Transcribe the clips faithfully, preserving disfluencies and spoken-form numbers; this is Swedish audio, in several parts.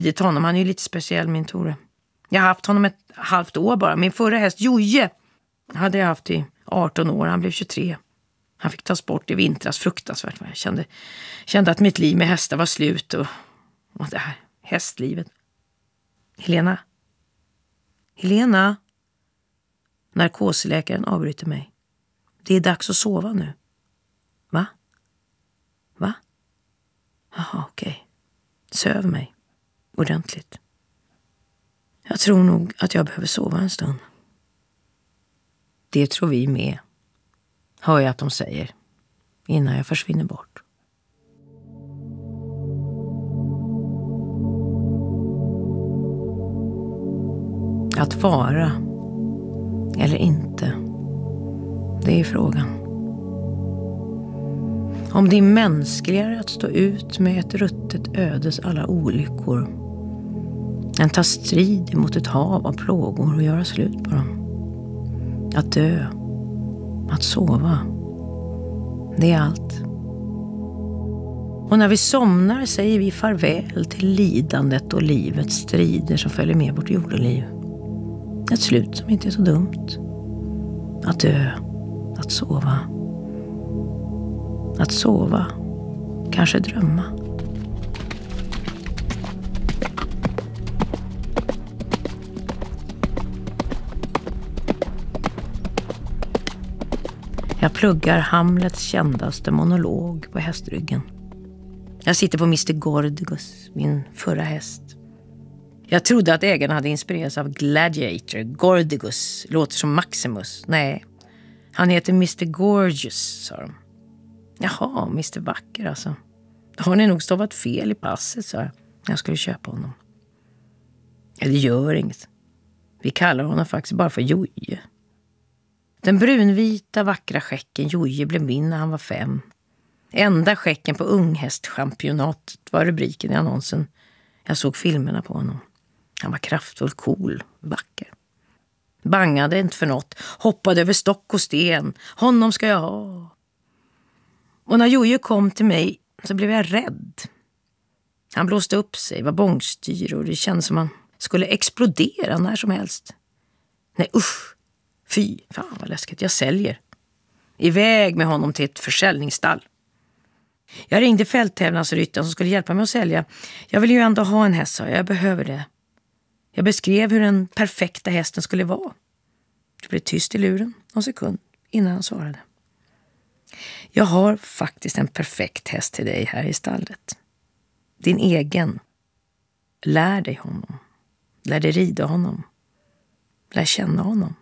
ridit honom, han är ju lite speciell, min Tore. Jag har haft honom ett halvt år bara. Min förra häst, Joje, hade jag haft i arton år. Han blev tjugotre. Han fick tas bort i vintras, fruktansvärt. Jag kände, kände att mitt liv med hästar var slut. Och, och det här hästlivet. Helena? Helena? Narkosläkaren avbryter mig. Det är dags att sova nu. Va? Va? Jaha, okej. Okay. Söv mig. Ordentligt. Jag tror nog att jag behöver sova en stund. Det tror vi med. Hör jag att de säger. Innan jag försvinner bort. Att vara eller inte, det är frågan. Om det är mänskligare att stå ut med ett ruttet ödes alla olyckor än ta strid mot ett hav av plågor och göra slut på dem. Att dö, att sova, det är allt. Och när vi somnar säger vi farväl till lidandet och livets strider som följer med vårt jordeliv. Ett slut som inte är så dumt. Att dö, att sova. Att sova, kanske drömma. Jag pluggar Hamlets kändaste monolog på hästryggen. Jag sitter på mister Gordigus, min förra häst. Jag trodde att ägaren hade inspirerats av Gladiator. Gordigus låter som Maximus. Nej, han heter mister Gorgeous, sa de. Jaha, mister Vacker alltså. Har ni nog stavat fel i passet, sa jag. Jag skulle köpa honom. Ja, det gör inget. Vi kallar honom faktiskt bara för Joje. Den brunvita vackra skäcken Joje blev min när han var fem. Enda skäcken på unghästchampionatet var rubriken i annonsen. Jag såg filmerna på honom. Han var kraftfull, cool, vacker. Bangade inte för något. Hoppade över stock och sten. Honom ska jag ha. Och när Joje kom till mig så blev jag rädd. Han blåste upp sig, var bångstyr och det kändes som han skulle explodera när som helst. Nej, usch. Fy, fan vad läskigt. Jag säljer. Iväg med honom till ett försäljningsstall. Jag ringde fälttävlansryttaren som skulle hjälpa mig att sälja. Jag vill ju ändå ha en häst, så jag behöver det. Jag beskrev hur den perfekta hästen skulle vara. Det blev tyst i luren någon sekund innan han svarade. Jag har faktiskt en perfekt häst till dig här i stallet. Din egen. Lär dig honom. Lär dig rida honom. Lär känna honom.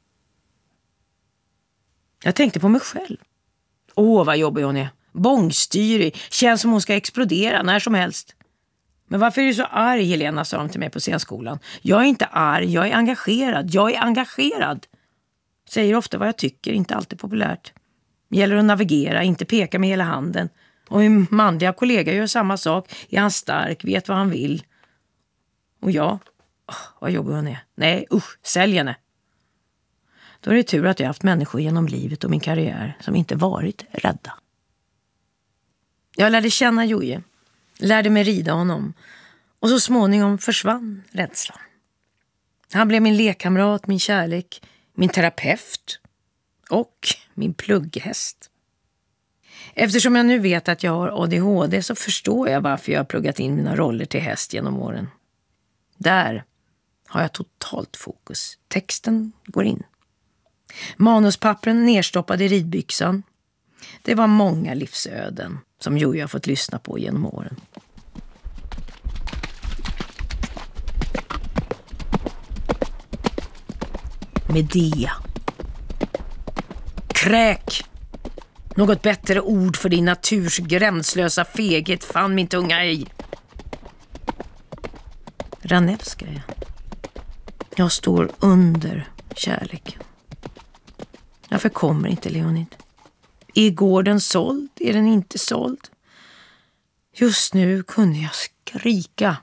Jag tänkte på mig själv. Åh, vad jobbig hon är. Bångstyrig. Känns som hon ska explodera när som helst. Men varför är du så arg, Helena, sa de till mig på scenskolan. Jag är inte arg, jag är engagerad. Jag är engagerad. Säger ofta vad jag tycker, inte alltid populärt. Gäller att navigera, inte peka med hela handen. Och min manliga kollega gör samma sak. Är han stark, vet vad han vill. Och jag, oh, vad jobbig hon är. Nej, usch, sälj henne. Då är det tur att jag har haft människor genom livet och min karriär som inte varit rädda. Jag lärde känna Joje. Lärde mig rida honom. Och så småningom försvann rädslan. Han blev min lekkamrat, min kärlek, min terapeut och min plugghäst. Eftersom jag nu vet att jag har A D H D så förstår jag varför jag har pluggat in mina roller till häst genom åren. Där har jag totalt fokus. Texten går in. Manuspappren nerstoppade i ridbyxan. Det var många livsöden som Joje har fått lyssna på genom åren. Medea. Kräk. Något bättre ord för din naturs gränslösa feghet fann min tunga ej. Ranevskaja. Jag står under kärleken. Jag förkommer inte, Leonid. Är gården såld? Är den inte såld? Just nu kunde jag skrika.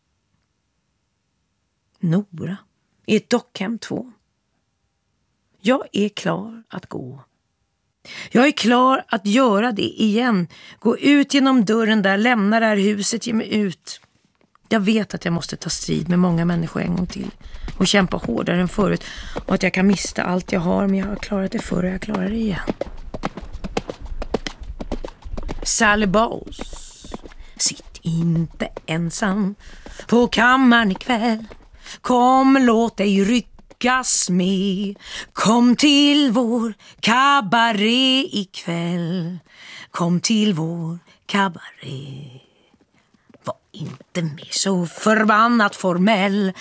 Nora. I ett dockhem två. Jag är klar att gå. Jag är klar att göra det igen. Gå ut genom dörren där, lämna det här huset, ge mig ut. Jag vet att jag måste ta strid med många människor en gång till. Och kämpa hårdare än förut. Och att jag kan mista allt jag har, men jag har klarat det förr och jag klarar det igen. Sally Bowles, sitt inte ensam på kammaren ikväll. Kom, låt dig ryckas med. Kom till vår kabaré ikväll. Kom till vår kabaré. Var inte mer så förbannat formell.